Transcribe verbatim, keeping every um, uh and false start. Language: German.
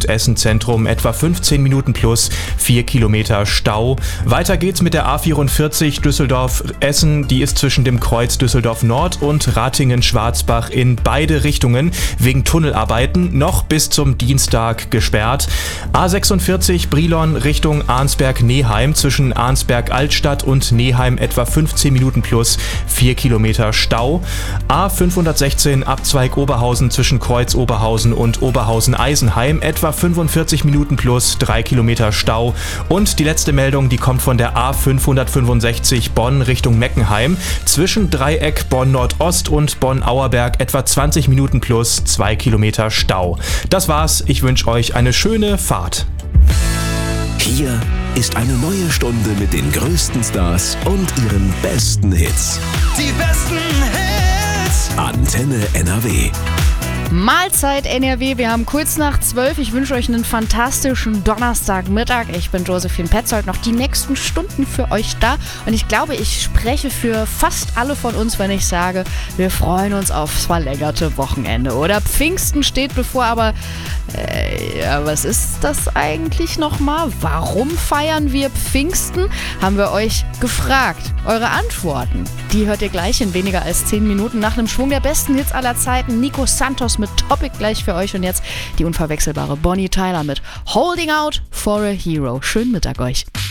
Essen Zentrum etwa fünfzehn Minuten plus vier Kilometer Stau. Weiter geht's mit der A vierundvierzig Düsseldorf-Essen. Die ist zwischen dem Kreuz Düsseldorf Nord und Ratingen-Schwarzbach in beide Richtungen wegen Tunnelarbeiten noch bis zum Dienstag gesperrt. A sechsundvierzig Brilon Richtung Arnsberg-Neheim zwischen Arnsberg-Altstadt und Neheim etwa fünfzehn Minuten plus vier Kilometer Stau. A fünfhundertsechzehn Abzweig Oberhausen zwischen Kreuz Oberhausen und Oberhausen-Eisenheim etwa fünfundvierzig Minuten plus drei Kilometer Stau. Und die letzte Meldung, die kommt von der A fünfhundertfünfundsechzig Bonn Richtung Meckenheim zwischen Dreieck Bonn-Nordost und Bonn-Auerberg etwa zwanzig Minuten plus zwei Kilometer Stau. Das war's, ich wünsche euch eine schöne Fahrt. Hier ist eine neue Stunde mit den größten Stars und ihren besten Hits. Die besten Hits. Antenne N R W. Mahlzeit N R W, wir haben kurz nach zwölf. Ich wünsche euch einen fantastischen Donnerstagmittag. Ich bin Josephine Petzold, noch die nächsten Stunden für euch da. Und ich glaube, ich spreche für fast alle von uns, wenn ich sage, wir freuen uns aufs verlängerte Wochenende. Oder Pfingsten steht bevor, aber äh, ja, was ist das eigentlich nochmal? Warum feiern wir Pfingsten? Haben wir euch gefragt. Eure Antworten, die hört ihr gleich in weniger als zehn Minuten nach einem Schwung der besten Hits aller Zeiten. Nico Santos mit Topic gleich für euch und jetzt die unverwechselbare Bonnie Tyler mit Holding Out for a Hero. Schönen Mittag euch.